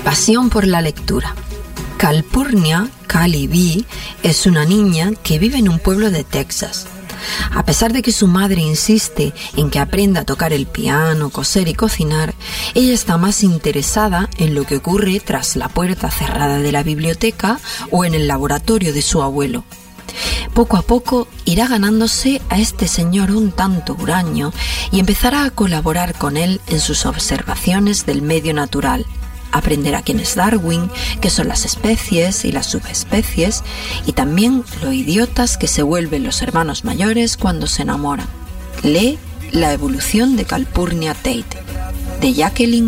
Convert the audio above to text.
Pasión por la lectura. Calpurnia, Cali B, es una niña que vive en un pueblo de Texas. A pesar de que su madre insiste en que aprenda a tocar el piano, coser y cocinar, ella está más interesada en lo que ocurre tras la puerta cerrada de la biblioteca o en el laboratorio de su abuelo. Poco a poco irá ganándose a este señor un tanto huraño y empezará a colaborar con él en sus observaciones del medio natural. Aprenderá quién es Darwin, qué son las especies y las subespecies, y también lo idiotas que se vuelven los hermanos mayores cuando se enamoran. Lee La evolución de Calpurnia Tate, de Jacqueline